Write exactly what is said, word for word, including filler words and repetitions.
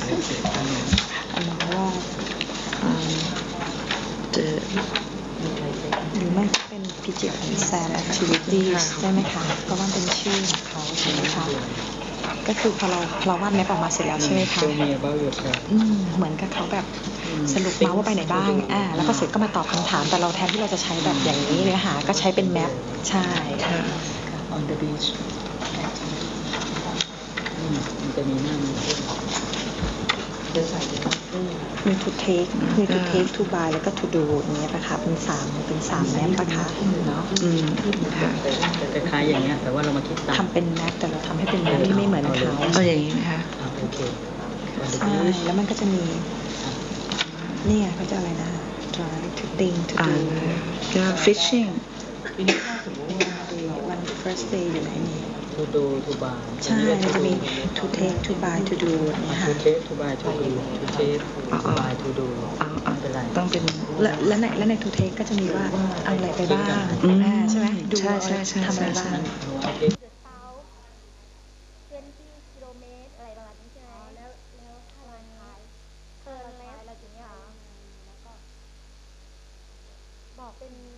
อันนั้นว่าหรือไม่ก็เป็นพิจิตรแซนแอคทิวิตี้ได้ไหมคะเพราะว่าเป็นชื่อของเขาใช่ไหมคะก็คือพอเราเราวาดแมปออกมาเสร็จแล้วใช่ไหมคะอืมเหมือนกับเขาแบบสรุปมาว่าไปไหนบ้างอ่าแล้วก็เสร็จก็มาตอบคำถามแต่เราแทนที่เราจะใช้แบบอย่างนี้เนื้อหาก็ใช้เป็นแมปใช่ค่ะ on the beach มันจะมีหน้ามันจะใส่มี to take มี to take to buy แล้วก็ to do อย่างเงี้ยปะคะเป็นสามเป็นสามแมปปะคะเนาะอืมค่ะแต่คล้ายๆอย่างเงี้ยแต่ว่าเรามาคิดตามทำเป็นแมปแต่เราทำให้เป็นแมปที่ไม่เหมือนเขาเอาอย่างนี้ไหมคะโอเคใช่แล้วมันก็จะมีนี่ไงเขาจะอะไรนะ try to think to อ่า do ก็ fishing วัน first day อยู่ไหนนี่ to do to buy ใช่มันจะมี to take to buy to do เนี่ยค่ะ to take to buy to do to take to buy to do เอาเอาต้องเป็นและและในและใน to take ก็จะมีว่าเอาอะไรไปบ้างอ่าใช่ไหมดูใช่ใช่ใช่ทำอะไรบ้างกิโลเมตรอะไรประมาณนี้ใช่ไหมแล้วแล้วถ้าเราท้ายเทิร์นแล้วเราถึงเนี่ยแล้วก็บอกเป็น